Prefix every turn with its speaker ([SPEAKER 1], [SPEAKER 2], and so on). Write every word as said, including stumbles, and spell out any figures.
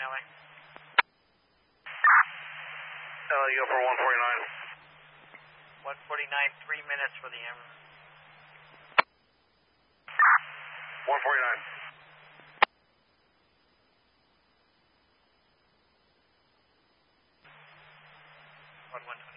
[SPEAKER 1] L A.
[SPEAKER 2] L A, go for one forty-nine.
[SPEAKER 1] one forty-nine, three minutes for the ambulance.
[SPEAKER 2] one forty-nine.
[SPEAKER 1] one one.